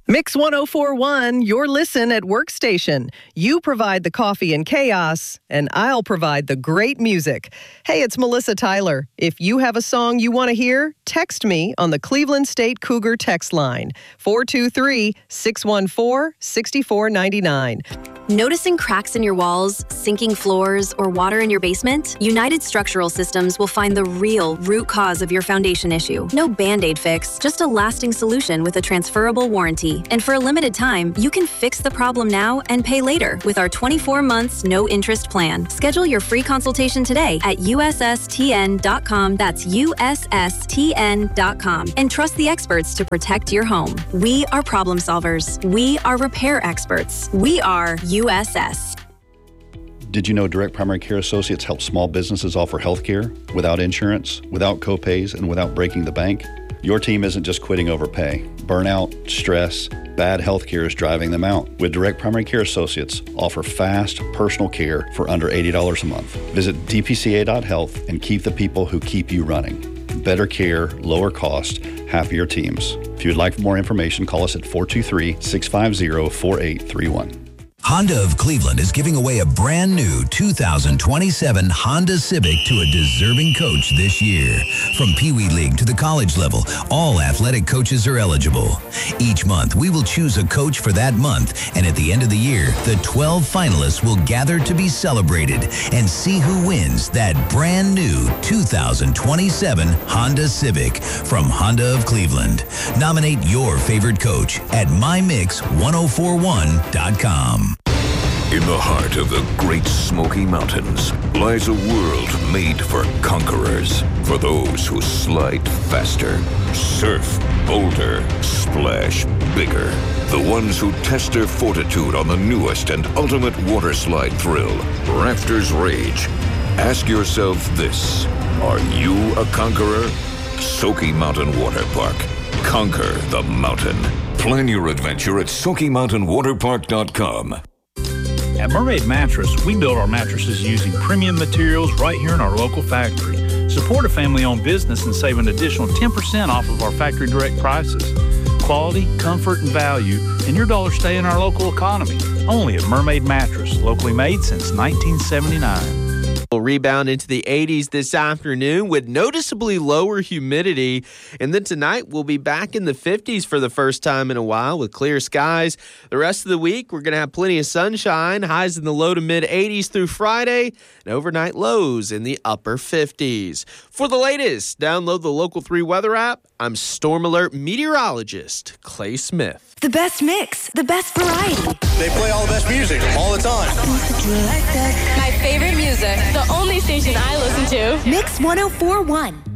Mix 1041, your listen at workstation. You provide the coffee and chaos, and I'll provide the great music. Hey, it's Melissa Tyler. If you have a song you want to hear, text me on the Cleveland State Cougar text line, 423-614-6499. Noticing cracks in your walls, sinking floors, or water in your basement? United Structural Systems will find the real root cause of your foundation issue. No Band-Aid fix, just a lasting solution with a transferable warranty. And for a limited time, you can fix the problem now and pay later with our 24 months no-interest plan. Schedule your free consultation today at USSTN.com. That's USSTN.com. And trust the experts to protect your home. We are problem solvers. We are repair experts. We are USS. Did you know Direct Primary Care Associates help small businesses offer health care without insurance, without copays, and without breaking the bank? Your team isn't just quitting over pay. Burnout, stress, bad health care is driving them out. With Direct Primary Care Associates, offer fast, personal care for under $80 a month. Visit dpca.health and keep the people who keep you running. Better care, lower cost, happier teams. If you would like more information, call us at 423-650-4831. Honda of Cleveland is giving away a brand new 2027 Honda Civic to a deserving coach this year. From Pee Wee League to the college level, all athletic coaches are eligible. Each month, we will choose a coach for that month, and at the end of the year, the 12 finalists will gather to be celebrated and see who wins that brand new 2027 Honda Civic from Honda of Cleveland. Nominate your favorite coach at mymix1041.com. In the heart of the Great Smoky Mountains lies a world made for conquerors, for those who slide faster, surf bolder, splash bigger, the ones who test their fortitude on the newest and ultimate water slide thrill, Rafters Rage. Ask yourself this: are you a conqueror? Smoky Mountain Water Park. Conquer the mountain. Plan your adventure at SmokyMountainWaterPark.com. At Mermaid Mattress, we build our mattresses using premium materials right here in our local factory. Support a family-owned business and save an additional 10% off of our factory direct prices. Quality, comfort, and value, and your dollars stay in our local economy. Only at Mermaid Mattress, locally made since 1979. We'll rebound into the 80s this afternoon with noticeably lower humidity. And then tonight, we'll be back in the 50s for the first time in a while with clear skies. The rest of the week, we're going to have plenty of sunshine, highs in the low to mid 80s through Friday, and overnight lows in the upper 50s. For the latest, download the Local 3 weather app. I'm Storm Alert meteorologist Clay Smith. The best mix, the best variety. They play all the best music all the time. My favorite music. The only station I listen to. Mix 1041.